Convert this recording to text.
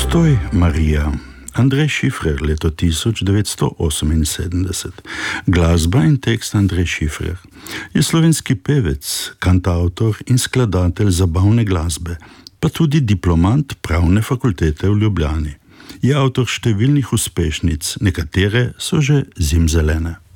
Postoj Marija. Andrej Šifrer, leto 1978. Glasba in tekst Andrej Šifrer. Je slovenski pevec, kantavtor in skladatelj zabavne glasbe, pa tudi diplomant Pravne fakultete v Ljubljani. Je avtor številnih uspešnic, nekatere so že zimzelene.